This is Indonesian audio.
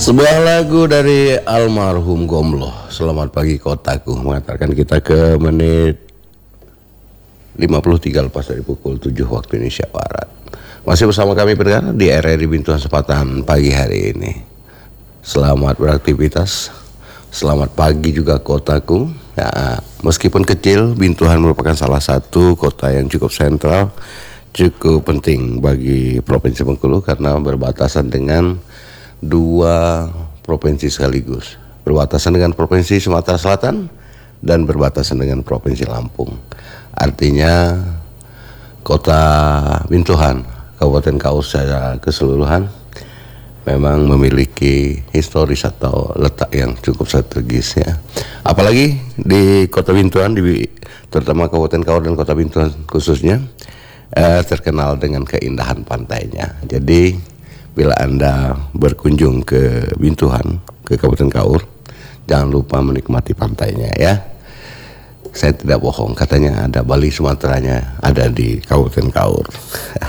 Sebuah lagu dari almarhum Gomloh, Selamat Pagi Kotaku, mengatakan kita ke menit 53 lepas dari pukul 7 waktu Indonesia Barat. Masih bersama kami pendengar di RRI Bintuan Sepatan pagi hari ini. Selamat beraktivitas, selamat pagi juga kotaku. Ya, meskipun kecil, Bintuan merupakan salah satu kota yang cukup sentral, cukup penting bagi Provinsi Bengkulu karena berbatasan dengan dua provinsi sekaligus, berbatasan dengan Provinsi Sumatera Selatan dan berbatasan dengan Provinsi Lampung. Artinya kota Bintuan, Kabupaten Kaur secara keseluruhan memang memiliki historis atau letak yang cukup strategis ya. Apalagi di kota Bintuan, terutama Kabupaten Kaur dan kota Bintuan khususnya terkenal dengan keindahan pantainya. Jadi bila Anda berkunjung ke Bintuan, ke Kabupaten Kaur, jangan lupa menikmati pantainya ya. Saya tidak bohong, katanya ada Bali Sumateranya ada di Kabupaten Kaur.